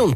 9.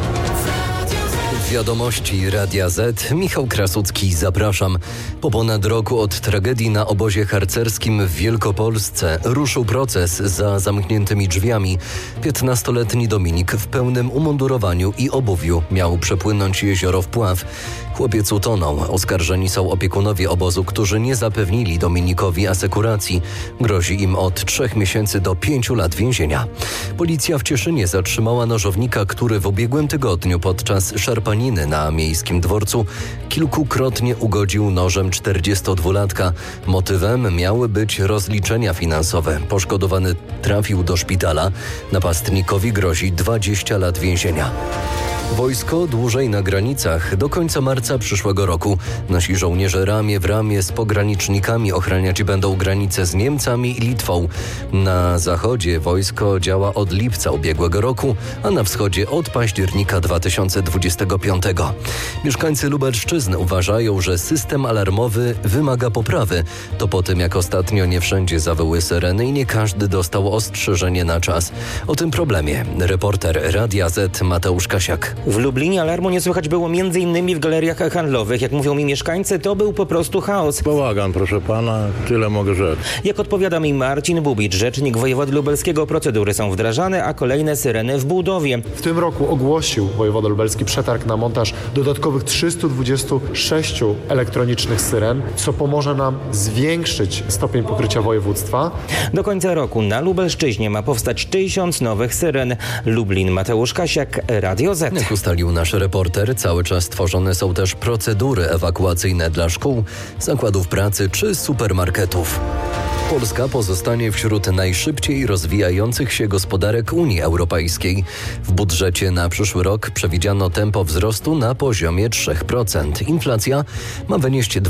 Wiadomości Radia Z. Michał Krasucki, zapraszam. Po ponad roku od tragedii na obozie harcerskim w Wielkopolsce ruszył proces za zamkniętymi drzwiami. 15-letni Dominik w pełnym umundurowaniu i obuwiu miał przepłynąć jezioro Wpław. Chłopiec utonął. Oskarżeni są opiekunowie obozu, którzy nie zapewnili Dominikowi asekuracji. Grozi im od 3 miesięcy do 5 lat więzienia. Policja w Cieszynie zatrzymała nożownika, który w ubiegłym tygodniu podczas szarpaniny na miejskim dworcu kilkukrotnie ugodził nożem 42-latka. Motywem miały być rozliczenia finansowe. Poszkodowany trafił do szpitala. Napastnikowi grozi 20 lat więzienia. Wojsko dłużej na granicach. Do końca marca przyszłego roku nasi żołnierze ramię w ramię z pogranicznikami ochraniać będą granice z Niemcami i Litwą. Na zachodzie wojsko działa od lipca ubiegłego roku, a na wschodzie od października 2025. Mieszkańcy Lubelszczyzny uważają, że system alarmowy wymaga poprawy. To po tym, jak ostatnio nie wszędzie zawyły syreny i nie każdy dostał ostrzeżenie na czas. O tym problemie reporter Radia Z Mateusz Kasiak. W Lublinie alarmu nie słychać było m.in. w galeriach handlowych. Jak mówią mi mieszkańcy, to był po prostu chaos. Bałagan, proszę pana, tyle mogę rzec. Jak odpowiada mi Marcin Bubicz, rzecznik wojewody lubelskiego, procedury są wdrażane, a kolejne syreny w budowie. W tym roku ogłosił wojewoda lubelski przetarg na montaż dodatkowych 326 elektronicznych syren, co pomoże nam zwiększyć stopień pokrycia województwa. Do końca roku na Lubelszczyźnie ma powstać 1000 nowych syren. Lublin, Mateusz Kasiak, Radio Z. Jak ustalił nasz reporter, cały czas tworzone są też procedury ewakuacyjne dla szkół, zakładów pracy czy supermarketów. Polska pozostanie wśród najszybciej rozwijających się gospodarek Unii Europejskiej. W budżecie na przyszły rok przewidziano tempo wzrostu na poziomie 3%. Inflacja ma wynieść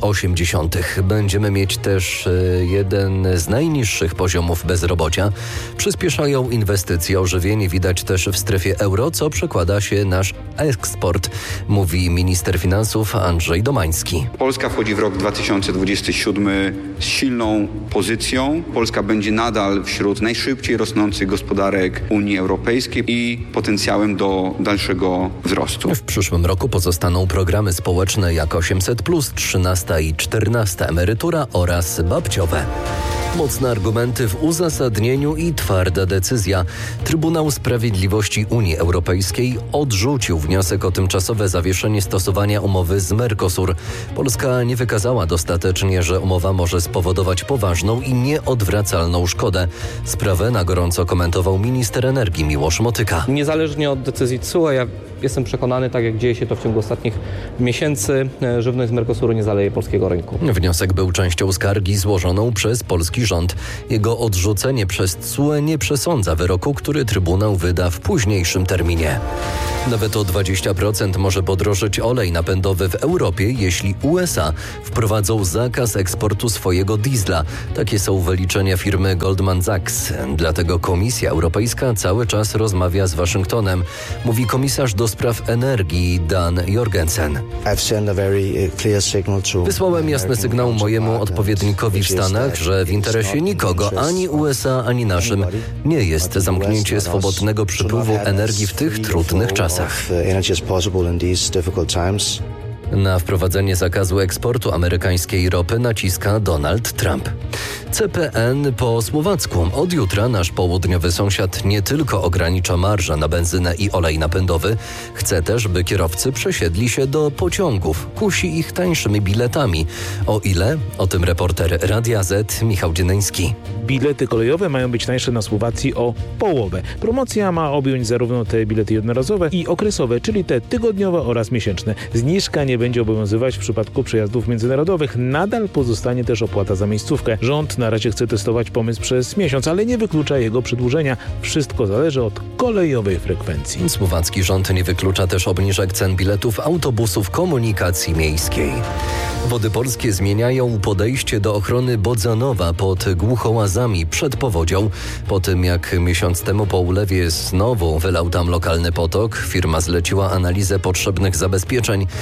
2,8%. Będziemy mieć też jeden z najniższych poziomów bezrobocia. Przyspieszają inwestycje, ożywienie widać też w strefie euro, co przekłada się na nasz eksport, mówi minister finansów Andrzej Domański. Polska wchodzi w rok 2027 z silną pozycją. Polska będzie nadal wśród najszybciej rosnących gospodarek Unii Europejskiej i potencjałem do dalszego wzrostu. W przyszłym roku pozostaną programy społeczne jak 800+, 13 i 14 emerytura oraz babciowe. Mocne argumenty w uzasadnieniu i twarda decyzja. Trybunał Sprawiedliwości Unii Europejskiej odrzucił wniosek o tymczasowe zawieszenie stosowania umowy z Mercosur. Polska nie wykazała dostatecznie, że umowa może spowodować poważną i nieodwracalną szkodę. Sprawę na gorąco komentował minister energii Miłosz Motyka. Niezależnie od decyzji TSUE, ja jestem przekonany, tak jak dzieje się to w ciągu ostatnich miesięcy, żywność z Mercosuru nie zaleje polskiego rynku. Wniosek był częścią skargi złożoną przez polski rząd. Jego odrzucenie przez TSUE nie przesądza wyroku, który Trybunał wyda w późniejszym terminie. Nawet o 20% może podrożyć olej napędowy w Europie, jeśli USA wprowadzą zakaz eksportu swojego diesla. Takie są wyliczenia firmy Goldman Sachs. Dlatego Komisja Europejska cały czas rozmawia z Waszyngtonem, mówi komisarz do spraw energii Dan Jorgensen. Wysłałem jasny sygnał mojemu odpowiednikowi w Stanach, że w interesie nikogo, ani USA, ani naszym, nie jest zamknięcie swobodnego przepływu energii w tych trudnych czasach. Na wprowadzenie zakazu eksportu amerykańskiej ropy naciska Donald Trump. CPN po słowacku. Od jutra nasz południowy sąsiad nie tylko ogranicza marżę na benzynę i olej napędowy, chce też, by kierowcy przesiedli się do pociągów. Kusi ich tańszymi biletami. O ile? O tym reporter Radia Z Michał Dzieneński. Bilety kolejowe mają być tańsze na Słowacji o połowę. Promocja ma objąć zarówno te bilety jednorazowe i okresowe, czyli te tygodniowe oraz miesięczne. Zniżka nie będzie obowiązywać w przypadku przejazdów międzynarodowych. Nadal pozostanie też opłata za miejscówkę. Rząd na razie chce testować pomysł przez miesiąc, ale nie wyklucza jego przedłużenia. Wszystko zależy od kolejowej frekwencji. Słowacki rząd nie wyklucza też obniżek cen biletów autobusów komunikacji miejskiej. Wody Polskie zmieniają podejście do ochrony Bodzanowa pod Głuchołazami przed powodzią. Po tym jak miesiąc temu po ulewie znowu wylał tam lokalny potok, firma zleciła analizę potrzebnych zabezpieczeń. W czasie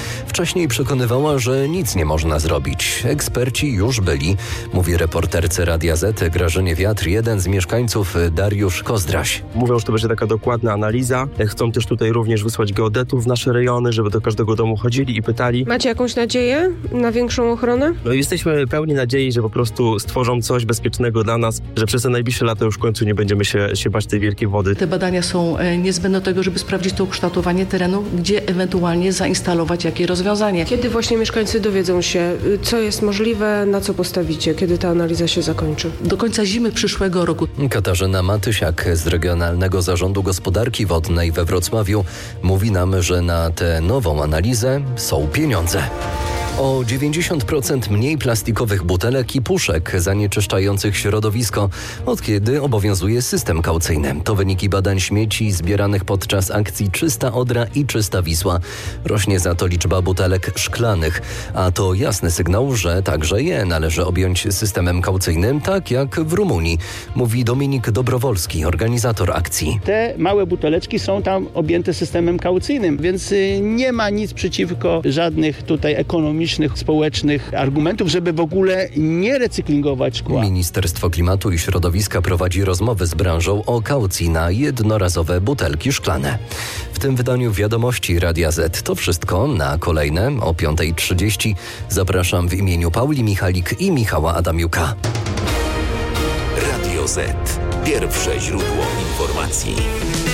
Wcześniej przekonywała, że nic nie można zrobić. Eksperci już byli, mówi reporterce Radia Z Grażynie Wiatr jeden z mieszkańców, Dariusz Kozdraś. Mówią, że to będzie taka dokładna analiza. Chcą też tutaj również wysłać geodetów w nasze rejony, żeby do każdego domu chodzili i pytali. Macie jakąś nadzieję na większą ochronę? No jesteśmy pełni nadziei, że po prostu stworzą coś bezpiecznego dla nas, że przez te najbliższe lata już w końcu nie będziemy się bać tej wielkiej wody. Te badania są niezbędne do tego, żeby sprawdzić to ukształtowanie terenu, gdzie ewentualnie zainstalować jakie rozwiązanie. Kiedy właśnie mieszkańcy dowiedzą się, co jest możliwe, na co postawicie, kiedy ta analiza się zakończy? Do końca zimy przyszłego roku. Katarzyna Matysiak z Regionalnego Zarządu Gospodarki Wodnej we Wrocławiu mówi nam, że na tę nową analizę są pieniądze. O 90% mniej plastikowych butelek i puszek zanieczyszczających środowisko, od kiedy obowiązuje system kaucyjny. To wyniki badań śmieci zbieranych podczas akcji Czysta Odra i Czysta Wisła. Rośnie za to liczba butelek szklanych, a to jasny sygnał, że także je należy objąć systemem kaucyjnym, tak jak w Rumunii, mówi Dominik Dobrowolski, organizator akcji. Te małe buteleczki są tam objęte systemem kaucyjnym, więc nie ma nic przeciwko żadnych tutaj ekonomicznych, społecznych argumentów, żeby w ogóle nie recyklingować szkła. Ministerstwo Klimatu i Środowiska prowadzi rozmowy z branżą o kaucji na jednorazowe butelki szklane. W tym wydaniu Wiadomości Radia Z to wszystko. Na kolejne o 5:30 zapraszam w imieniu Pauli Michalik i Michała Adamiuka. Radio Z. Pierwsze źródło informacji.